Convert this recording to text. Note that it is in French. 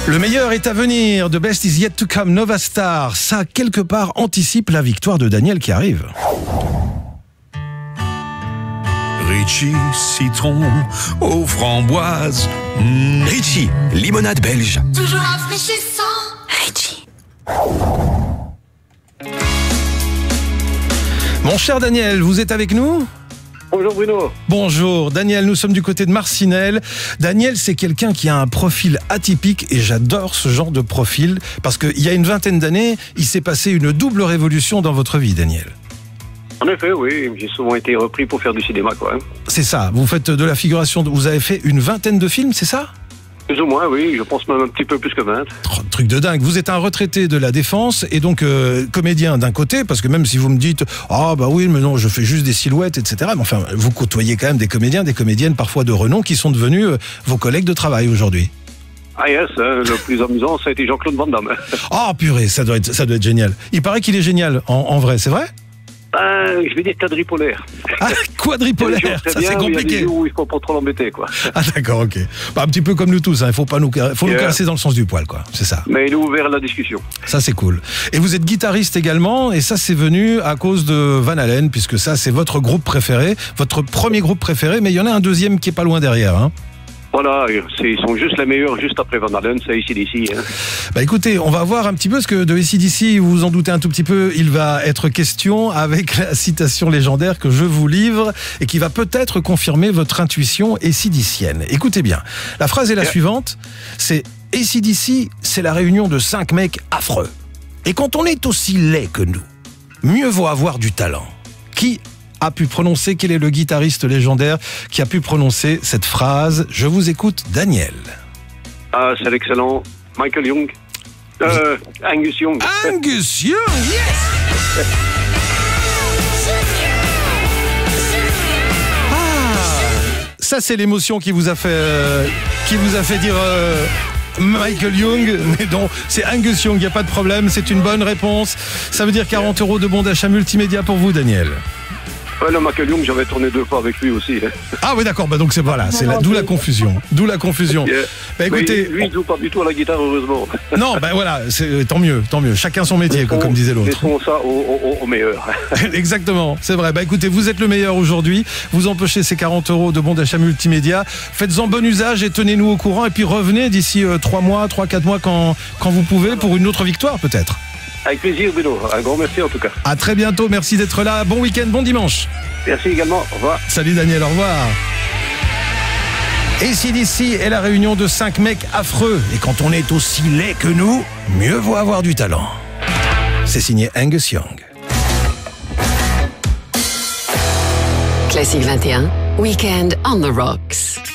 Le meilleur est à venir, The Best is Yet to Come, Nova Star. Ça, quelque part, anticipe la victoire de Daniel qui arrive. Ritchie, citron aux framboises. Ritchie, limonade belge. Toujours rafraîchissant. Ritchie. Mon cher Daniel, vous êtes avec nous ? Bonjour Bruno. Bonjour Daniel, nous sommes du côté de Marcinelle. Daniel, c'est quelqu'un qui a un profil atypique et j'adore ce genre de profil parce qu'il y a une vingtaine d'années, il s'est passé une double révolution dans votre vie, Daniel. En effet, oui, j'ai souvent été repris pour faire du cinéma, quoi. C'est ça, vous faites de la figuration, vous avez fait une vingtaine de films, c'est ça ? Plus ou moins, oui, je pense même un petit peu plus que 20. Truc de dingue, vous êtes un retraité de la Défense et donc comédien d'un côté, parce que même si vous me dites « Ah bah oui, mais non, je fais juste des silhouettes, etc. » Mais enfin, vous côtoyez quand même des comédiens, des comédiennes parfois de renom qui sont devenus vos collègues de travail aujourd'hui. Ah yes, le plus amusant, ça a été Jean-Claude Van Damme. Ah purée, ça doit être génial. Il paraît qu'il est génial, en vrai, c'est vrai ? Je vais dire quadripolaire. Ah, quadripolaire, ça c'est compliqué. Il y a des jours où il faut pas trop l'embêter, quoi. Ah d'accord, ok. Bah, un petit peu comme nous tous, hein. Il faut nous caresser dans le sens du poil, quoi. C'est ça. Mais il est ouvert à la discussion. Ça c'est cool. Et vous êtes guitariste également, et ça c'est venu à cause de Van Halen, puisque ça c'est votre groupe préféré, votre premier groupe préféré, mais il y en a un deuxième qui est pas loin derrière, hein. Voilà, ils sont juste les meilleurs, juste après Van Halen, c'est AC/DC. Hein. Bah écoutez, on va voir un petit peu ce que de AC/DC, vous vous en doutez un tout petit peu, il va être question avec la citation légendaire que je vous livre et qui va peut-être confirmer votre intuition AC/DCienne. Écoutez bien, la phrase est la suivante, c'est AC/DC, c'est la réunion de 5 mecs affreux. Et quand on est aussi laid que nous, mieux vaut avoir du talent. Qui a pu prononcer, quel est le guitariste légendaire qui a pu prononcer cette phrase? Je vous écoute, Daniel. Ah, c'est l'excellent Michael Young. Angus Young. Angus Young, yes! Ça, c'est l'émotion qui vous a fait dire Michael Young, mais non, c'est Angus Young, il n'y a pas de problème, c'est une bonne réponse. Ça veut dire 40 € de bon d'achat multimédia pour vous, Daniel. Le Michael Young, j'avais tourné 2 fois avec lui aussi. Ah oui, d'accord, bah donc c'est voilà, c'est d'où la confusion. D'où la confusion. Yeah. Bah écoutez, lui, il joue pas du tout à la guitare, heureusement. Non, bah voilà, tant mieux. Chacun son métier, comme disait l'autre. Laissons ça au meilleur. Exactement, c'est vrai. Bah écoutez, vous êtes le meilleur aujourd'hui. Vous empochez ces 40 € de bon d'achat multimédia. Faites-en bon usage et tenez-nous au courant. Et puis revenez d'ici 3 mois, 3-4 mois quand vous pouvez pour une autre victoire peut-être. Avec plaisir, Bruno. Un grand merci en tout cas. À très bientôt, merci d'être là. Bon week-end, bon dimanche. Merci également, au revoir. Salut Daniel, au revoir. AC/DC est la réunion de 5 mecs affreux. Et quand on est aussi laid que nous, mieux vaut avoir du talent. C'est signé Angus Young. Classique 21, Weekend on the Rocks.